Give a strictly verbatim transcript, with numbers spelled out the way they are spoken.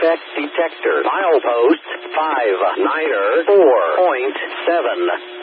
defect detector. Milepost five niner four point seven.